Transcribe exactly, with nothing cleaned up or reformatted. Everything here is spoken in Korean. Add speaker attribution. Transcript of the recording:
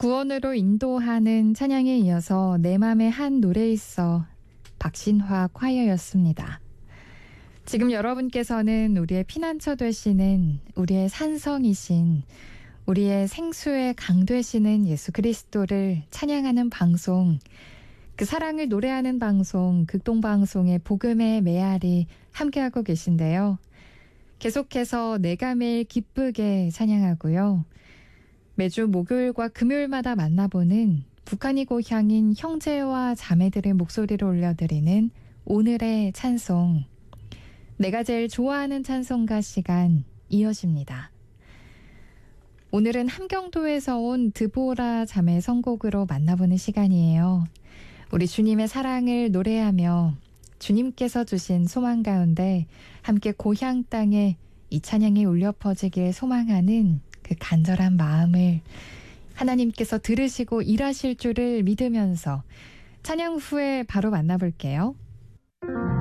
Speaker 1: 구원으로 인도하는 찬양에 이어서 내 맘에 한 노래 있어 박신화 콰이어였습니다. 지금 여러분께서는 우리의 피난처 되시는 우리의 산성이신 우리의 생수의 강 되시는 예수 그리스도를 찬양하는 방송, 그 사랑을 노래하는 방송, 극동방송의 복음의 메아리 함께하고 계신데요. 계속해서 내가 매일 기쁘게 찬양하고요. 매주 목요일과 금요일마다 만나보는 북한이 고향인 형제와 자매들의 목소리를 올려드리는 오늘의 찬송, 내가 제일 좋아하는 찬송가 시간 이어집니다. 오늘은 함경도에서 온 드보라 자매 선곡으로 만나보는 시간이에요. 우리 주님의 사랑을 노래하며 주님께서 주신 소망 가운데 함께 고향 땅에 이 찬양이 울려 퍼지길 소망하는 그 간절한 마음을 하나님께서 들으시고 일하실 줄을 믿으면서 찬양 후에 바로 만나볼게요.